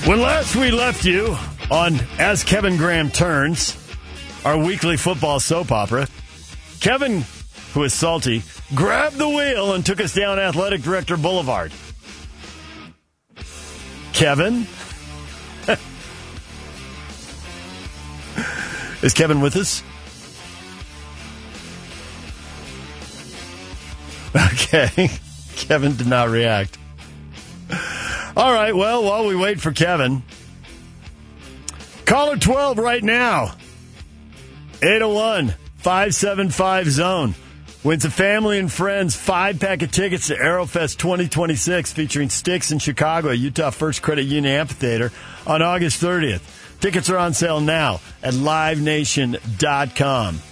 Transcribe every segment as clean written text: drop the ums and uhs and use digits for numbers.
When last we left you on As Kevin Graham Turns, our weekly football soap opera, Kevin, who is salty, grabbed the wheel and took us down Athletic Director Boulevard. Kevin? Is Kevin with us? Okay. Kevin did not react. All right, well, while we wait for Kevin, caller 12 right now. 801-575-ZONE. Wins a family and friends 5-pack of tickets to Aerofest 2026 featuring Styx in Chicago at Utah First Credit Union Amphitheater on August 30th. Tickets are on sale now at livenation.com.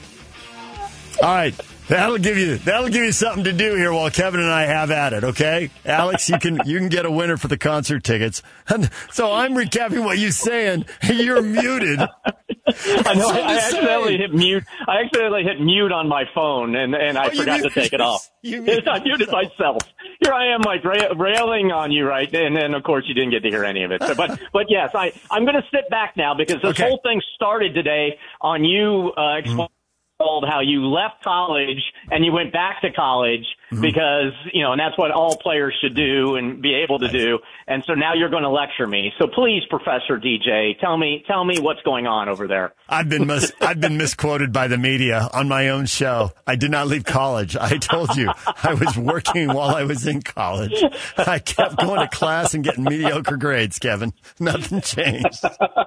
All right. That'll give you something to do here while Kevin and I have at it, okay? Alex, you can get a winner for the concert tickets. And so I'm recapping what you're saying. You're muted. I know. I accidentally hit mute. I accidentally hit mute on my phone, and I forgot to take it off. I muted myself. Here I am, like railing on you, right? And then, of course, you didn't get to hear any of it. So, but yes, I'm going to sit back now because this whole thing started today on you explaining how you left college and you went back to college because, and that's what all players should do and be able to do. And so now you're going to lecture me. So please, Professor DJ, tell me what's going on over there. I've been misquoted by the media on my own show. I did not leave college. I told you I was working while I was in college. I kept going to class and getting mediocre grades, Kevin. Nothing changed.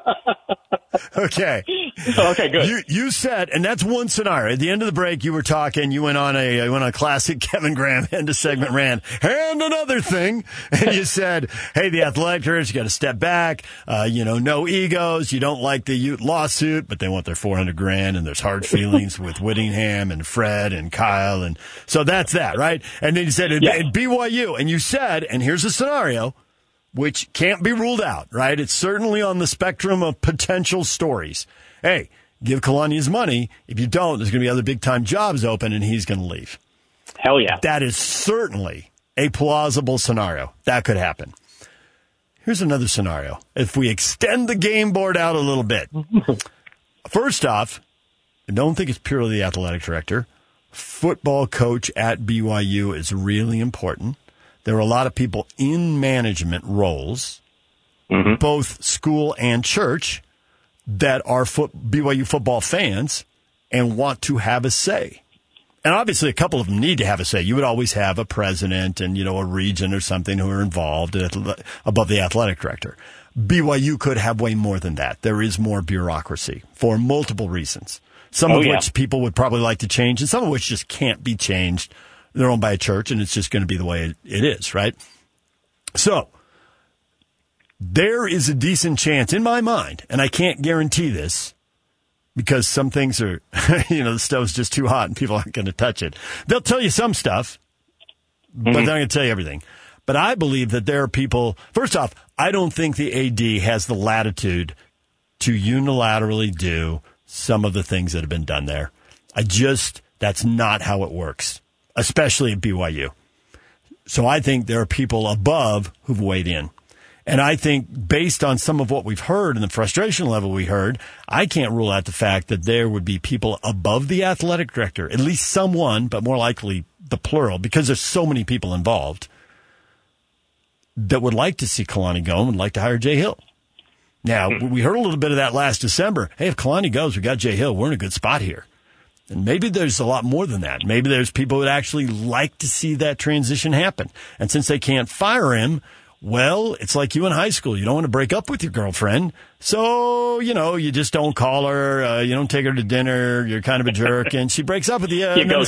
Okay. Okay, good. You said, and that's one scenario. At the end of the break, you were talking. You went on a classic Kevin Graham end of segment rant. And another thing, and you said, "Hey, the athletic directors, you got to step back. No egos. You don't like the Ute lawsuit, but they want their $400,000, and there's hard feelings with Whittingham and Fred and Kyle, and so that's that, right?" And then you said, "At BYU," and you said, and here's a scenario which can't be ruled out, right? It's certainly on the spectrum of potential stories. Hey, give Kalani his money. If you don't, there's going to be other big-time jobs open, and he's going to leave. Hell yeah. That is certainly a plausible scenario. That could happen. Here's another scenario. If we extend the game board out a little bit. First off, I don't think it's purely the athletic director. Football coach at BYU is really important. There are a lot of people in management roles, both school and church, that are BYU football fans and want to have a say. And obviously a couple of them need to have a say. You would always have a president and, a regent or something who are involved above the athletic director. BYU could have way more than that. There is more bureaucracy for multiple reasons, some of which people would probably like to change and some of which just can't be changed. They're owned by a church, and it's just going to be the way it is, right? So there is a decent chance in my mind, and I can't guarantee this because some things are, the stove's just too hot and people aren't going to touch it. They'll tell you some stuff, but they're not going to tell you everything. But I believe that there are people, first off, I don't think the AD has the latitude to unilaterally do some of the things that have been done there. That's not how it works, especially at BYU. So I think there are people above who've weighed in. And I think based on some of what we've heard and the frustration level we heard, I can't rule out the fact that there would be people above the athletic director, at least someone, but more likely the plural, because there's so many people involved, that would like to see Kalani go and would like to hire Jay Hill. Now, we heard a little bit of that last December. Hey, if Kalani goes, we got Jay Hill. We're in a good spot here. And maybe there's a lot more than that. Maybe there's people who would actually like to see that transition happen. And since they can't fire him, well, it's like you in high school. You don't want to break up with your girlfriend. So, you just don't call her. You don't take her to dinner. You're kind of a jerk. And she breaks up with you. You ghost